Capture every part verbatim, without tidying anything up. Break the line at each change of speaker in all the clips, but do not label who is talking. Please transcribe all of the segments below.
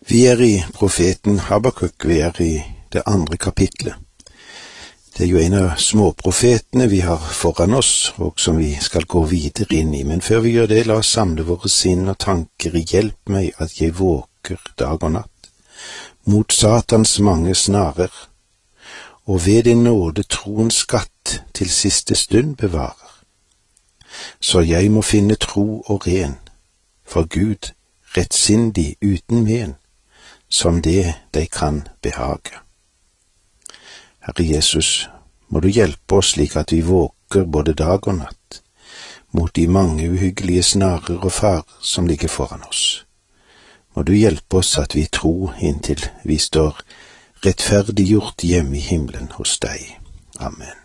Vi er i profeten Habakuk, vi er i det andre kapitlet. Det er jo en av småprofetene vi har foran oss, og som vi skal gå videre inn i. Men før vi gjør det, la oss samle våre sinn og tanker i hjelp meg at jeg våker dag og natt, mot Satans mange snarer, og ved din nåde troens skatt til siste stund bevarer. Så jeg må finne tro og ren, for Gud rettsindig uten men, som det de kan behage. Herre Jesus, må du hjelpe oss slik at vi våker både dag og natt, mot de mange uhyggelige snarer og farer som ligger foran oss. Må du hjelpe oss at vi tror inntil vi står rettferdiggjort hjemme i himmelen hos deg. Amen.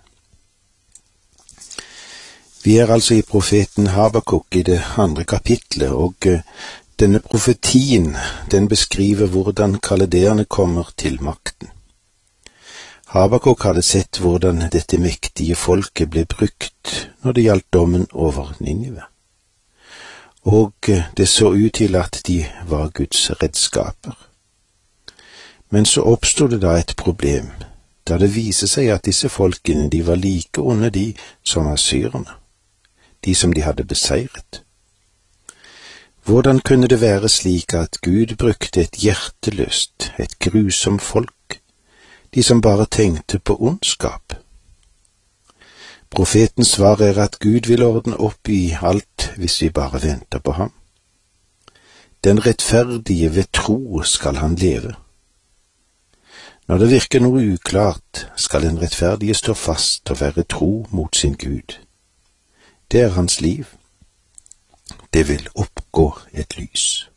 Vi er altså i profeten Habakuk i det andre kapitlet, og denne profetien, den beskriver hvordan kalderne kommer til makten. Habakuk hadde sett hvordan dette mektige folket ble brukt når det gjaldt dommen over Ninive. Og det så ut til at de var Guds redskaper. Men så oppstod det da et problem, da det viste seg at disse folkene, de var like onde de som assyrerne, de som de hadde beseiret. Hvordan kunne det være slik at Gud brukte et hjerteløst, et grusomt folk, de som bare tenkte på ondskap? Profetens svar er at Gud vil ordne opp i alt hvis vi bare venter på ham. Den rettferdige ved tro skal han leve. Når det virker noe uklart, skal den rettferdige stå fast og være tro mot sin Gud. Det er hans liv. Det vil oppgå et lys.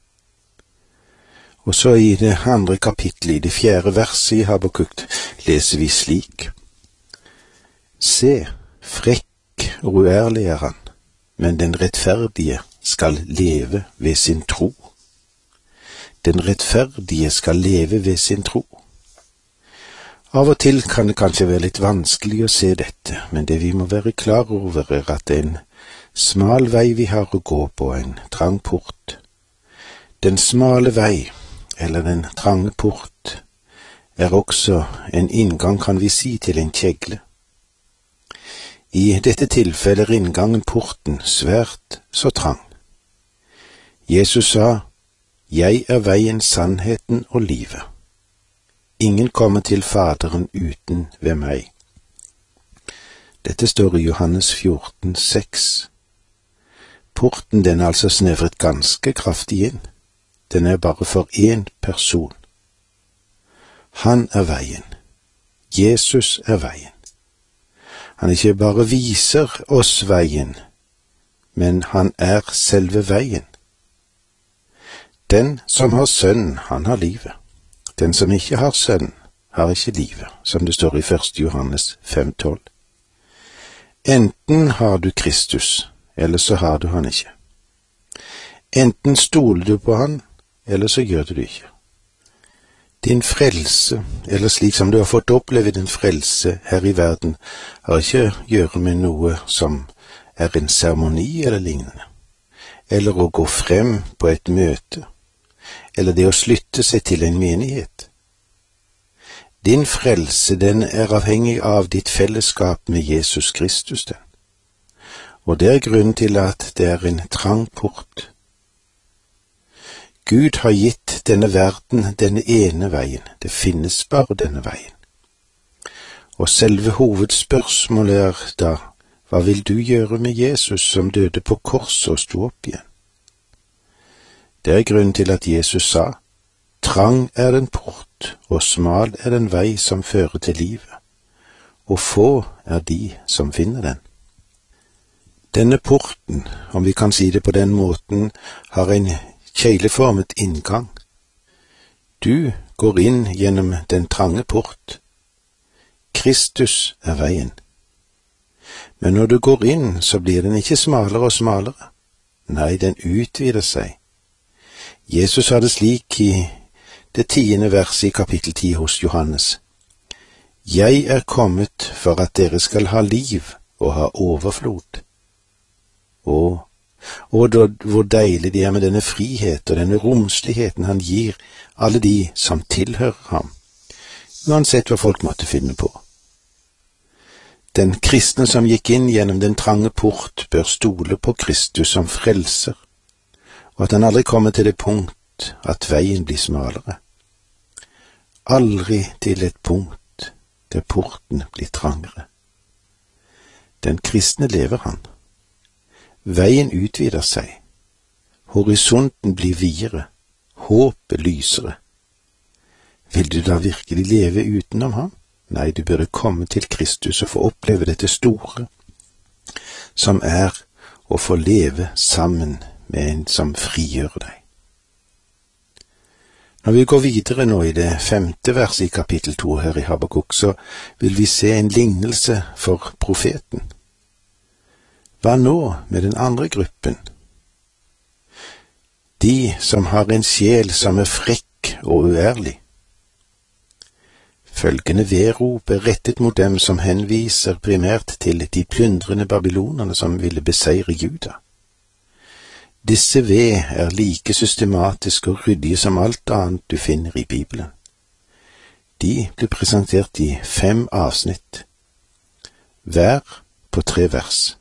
Og så i det andre kapitlet, i det fjerde verset i Habakuk, leser vi slik: Se, frekk og uærlig er han, men den rettferdige skal leve ved sin tro. Den rettferdige skal leve ved sin tro. Av og til kan det kanskje være litt vanskelig å se dette, men det vi må være klar over er at det er en smal vei vi har å gå på, en trang port. Den smale vei, eller den trange port, er også en inngang, kan vi si, til en kjegle. I dette tilfellet er inngangen porten svært så trang. Jesus sa, «Jeg er veien, sannheten og livet. Ingen kommer til Faderen uten ved meg.» Dette står i Johannes fjorten seks. Porten, den er altså snevret ganske kraftig inn. Den er bare for én person. Han er veien. Jesus er veien. Han ikke bare viser oss veien, men han er selve veien. Den som har sønn, han har livet. Den som ikke har sønn, har ikke livet, som det står i første Johannes fem tolv. Enten har du Kristus, eller så har du han ikke. Enten stoler du på han, eller så gjør du det ikke. Din frelse, eller slik som du har fått oppleve din frelse her i verden, har ikke å gjøre med noe som er en seremoni eller lignende, eller å gå frem på et møte, eller det å slutte seg til en menighet. Din frelse, den er avhengig av ditt fellesskap med Jesus Kristus, den. Og det er grunnen til at det er en trang port. Gud har gitt denne verden denne ene veien. Det finnes bare denne veien. Og selve hovedspørsmålet er da, hva vil du gjøre med Jesus som døde på korset og sto opp igjen? Det er grunnen til at Jesus sa, trang er den port, og smal er den vei som fører til livet, og få er de som finner den. Denne porten, om vi kan si det på den måten, har en kjegleformet inngang. Du går inn gjennom den trange port. Kristus er veien. Men når du går inn, så blir den ikke smalere og smalere. Nei, den utvider seg. Jesus sa det slik i det tiende verset i kapittel ti hos Johannes. Jeg er kommet for at dere skal ha liv og ha overflod. Og og hvor deilig det er med denne frihet og denne romsligheten han gir alle de som tilhører ham, uansett hva folk måtte finne på. Den kristne som gikk inn gjennom den trange port bør stole på Kristus som frelser, og at han aldri kommer til det punkt at veien blir smalere. Aldri til et punkt der porten blir trangere. Den kristne lever han. Veien utvider seg. Horisonten blir videre. Håpet lysere. Vil du da virkelig leve utenom ham? Nei, du burde komme til Kristus og få oppleve dette store, som er å få leve sammen med en som frigjør deg. Når vi går videre nå i det femte verset i kapittel to her i Habakuk, så vil vi se en lignelse for profeten. Hva nå med den andre gruppen? De som har en sjel som er frekk og uærlig. Følgende vedrop er rettet mot dem som henviser primært til de plyndrende babylonerne som ville beseire Juda. Disse ved er like systematiske og ryddige som alt annet du finner i Bibelen. De blir presentert i fem avsnitt, hver på tre vers.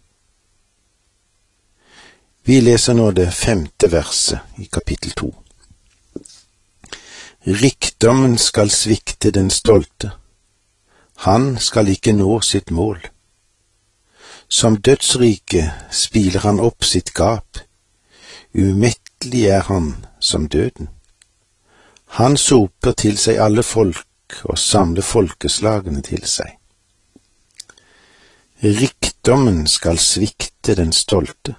Vi leser nå det femte verset i kapittel to. Rikdommen skal svikte den stolte. Han skal ikke nå sitt mål. Som dødsrike spiler han opp sitt gap. Umettelig er han som døden. Han soper til seg alle folk og samler folkeslagene til seg. Rikdommen skal svikte den stolte.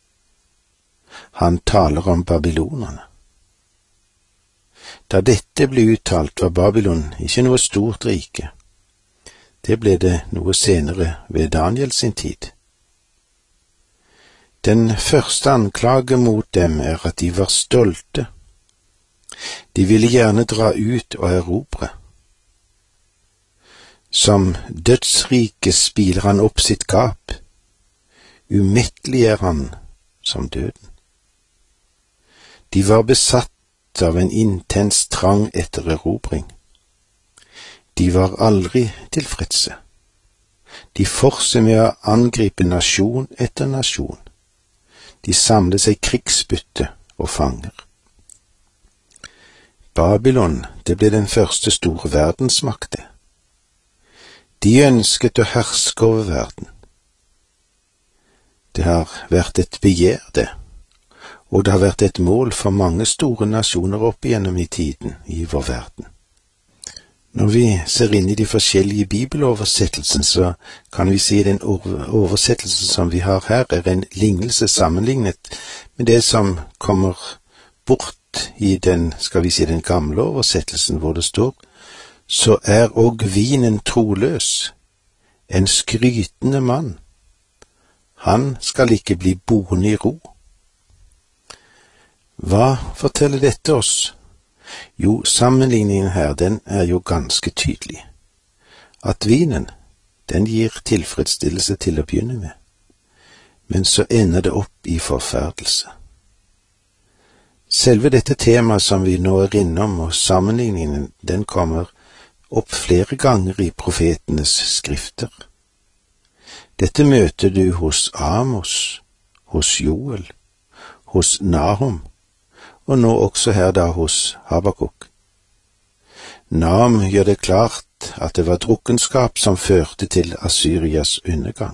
Han taler om babylonerne. Da dette ble uttalt, var Babylon ikke noe stort rike. Det ble det noe senere ved Daniel sin tid. Den første anklage mot dem er at de var stolte. De ville gjerne dra ut og erobre. Som dødsrike spiler han opp sitt gap. Umettelig er han som døden. De var besatt av en intens trang etter erobring. De var aldri tilfredse. De fortsatte med å angripe nasjon etter nasjon. De samlet seg krigsbytte og fanger. Babylon, det ble den første store verdensmakt. De ønsket å herske over verden. Det har vært et begjær, det. Og det har vært et mål for mange store nasjoner opp igjennom i tiden i vår verden. Når vi ser inn i de forskjellige bibeloversettelsen, så kan vi si den oversettelsen som vi har her er en lignelse sammenlignet med det som kommer bort i den, skal vi si, den gamle oversettelsen, hvor det står: så er og vinen troløs, en skrytende mann. Han skal ikke bli boende i ro. Hva forteller dette oss? Jo, sammenligningen her, den er jo ganske tydelig. At vinen, den gir tilfredsstillelse til å begynne med, men så ender det opp i forferdelse. Selve dette temaet som vi nå er innom, og sammenligningen, den kommer opp flere ganger i profetenes skrifter. Dette møter du hos Amos, hos Joel, hos Nahum, og nå også her da hos Habakuk. Nahum gjør det klart at det var drukkenskap som førte til Assyrias undergang.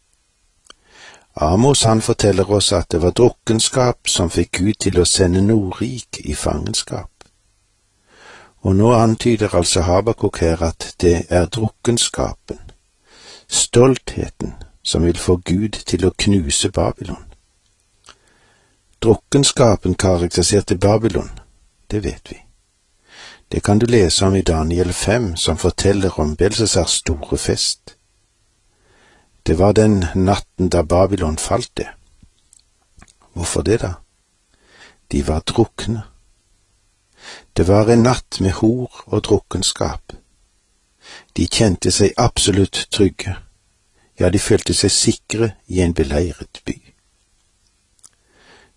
Amos han forteller oss at det var drukkenskap som fikk Gud til å sende Nordrik i fangenskap. Og nå antyder altså Habakuk her at det er drukkenskapen, stoltheten, som vil få Gud til å knuse Babylon. Drukkenskapen karakteriserte Babylon, det vet vi. Det kan du lese om i Daniel fem, som forteller om Belsesars store fest. Det var den natten da Babylon falt det. Hvorfor det da? De var drukne. Det var en natt med hor og drukkenskap. De kjente seg absolutt trygge. Ja, de følte seg sikre i en beleiret by.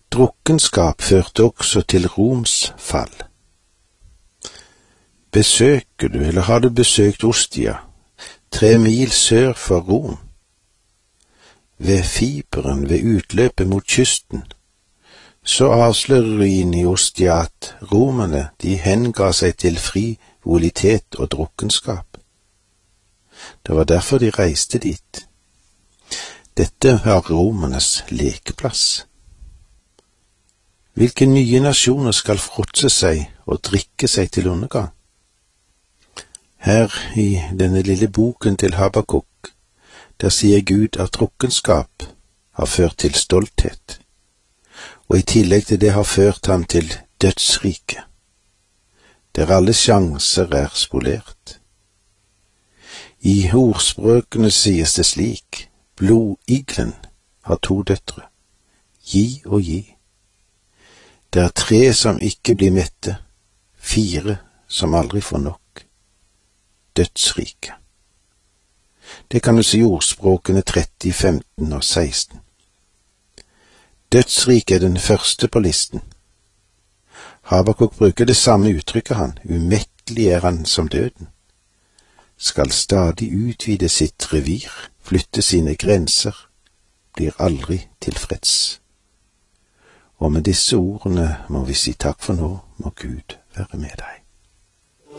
Drukkenskap førte også til Roms fall. Besøker du, eller har du besøkt Ostia, tre mil sør for Rom? Ved fiberen ved utløpet mot kysten, så avslører ruinen i Ostia at romerne, de henga seg til frivolitet og drukkenskap. Det var derfor de reiste dit. Dette var romernes lekeplass. Hvilke nye nasjoner skal fråtse seg og drikke seg til undergang? Her i denne lille boken til Habakuk, der sier Gud at drukkenskap har ført til stolthet, og i tillegg til det har ført ham til dødsriket, der alle sjanser er spolert. I ordspråkene sies det slik: blodiglen har to døtre, gi og gi. Det er tre som ikke blir mette, fire som aldri får nok. Dødsriket. Det kan du si i ordspråkene tretti, femten og seksten. Dødsriket er den første på listen. Habakuk bruker det samme uttrykket han, umettelig er han som døden. Skal stadig utvide sitt revir, flytte sine grenser, blir aldri tilfreds. Og med disse ordene må vi si takk for nå, må Gud være med deg.